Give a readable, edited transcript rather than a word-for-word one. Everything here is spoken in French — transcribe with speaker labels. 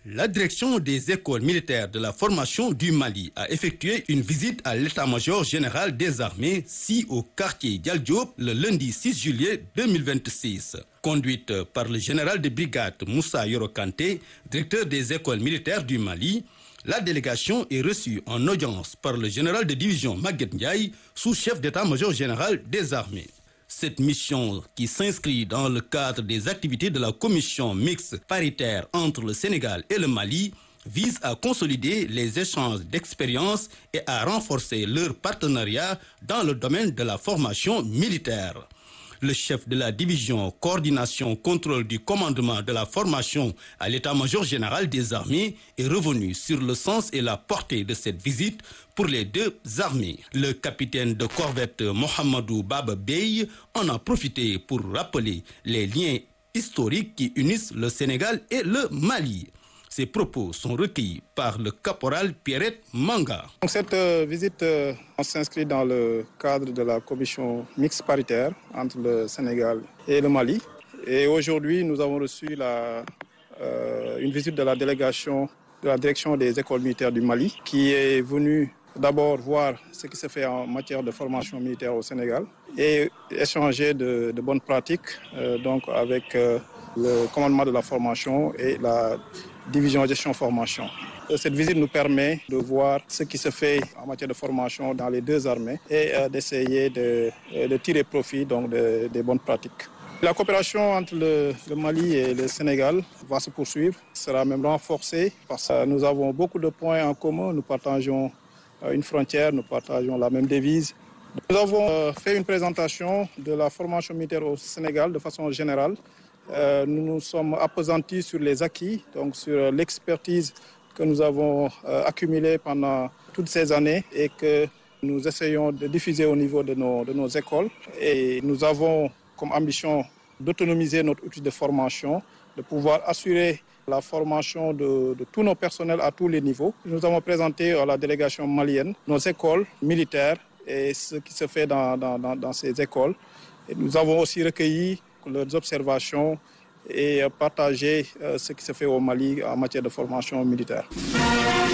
Speaker 1: La direction des écoles militaires de la formation du Mali a effectué une visite à l'état-major général des armées, au quartier Dial Diop, le lundi 6 juillet 2026. Conduite par le général de brigade Moussa Yoro Kanté, directeur des écoles militaires du Mali, la délégation est reçue en audience par le général de division Maguette Ndiaye, sous-chef d'état-major général des armées. Cette mission, qui s'inscrit dans le cadre des activités de la commission mixte paritaire entre le Sénégal et le Mali, vise à consolider les échanges d'expériences et à renforcer leur partenariat dans le domaine de la formation militaire. Le chef de la division coordination contrôle du commandement de la formation à l'état-major général des armées est revenu sur le sens et la portée de cette visite pour les deux armées. Le capitaine de corvette Mohamedou Baba Bey en a profité pour rappeler les liens historiques qui unissent le Sénégal et le Mali. Ces propos sont recueillis par le caporal Pierrette Manga.
Speaker 2: Cette visite s'inscrit dans le cadre de la commission mixte paritaire entre le Sénégal et le Mali. Et aujourd'hui, nous avons reçu une visite de la délégation de la direction des écoles militaires du Mali qui est venue d'abord voir ce qui se fait en matière de formation militaire au Sénégal et échanger de bonnes pratiques donc avec le commandement de la formation et la division gestion formation. Cette visite nous permet de voir ce qui se fait en matière de formation dans les deux armées et d'essayer de tirer profit donc des bonnes pratiques. La coopération entre le Mali et le Sénégal va se poursuivre, sera même renforcée parce que nous avons beaucoup de points en commun, nous partageons une frontière, nous partageons la même devise. Nous avons fait une présentation de la formation militaire au Sénégal de façon générale. Nous nous sommes appesantis sur les acquis, donc sur l'expertise que nous avons accumulée pendant toutes ces années et que nous essayons de diffuser au niveau de nos écoles. Et nous avons comme ambition d'autonomiser notre outil de formation, de pouvoir assurer la formation de tous nos personnels à tous les niveaux. Nous avons présenté à la délégation malienne nos écoles militaires et ce qui se fait dans ces écoles. Et nous avons aussi recueilli leurs observations et partagé ce qui se fait au Mali en matière de formation militaire.